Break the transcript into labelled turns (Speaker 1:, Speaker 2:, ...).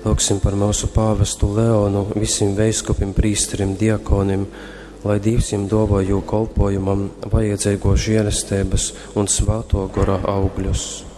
Speaker 1: Lūksim par mūsu pāvestu Leonu, visiem veiskupim, prīsterim, diakonim, lai Dievs jiem dāvā jū kolpojumam vajadzīgo žēlestības un svāto gora augļus.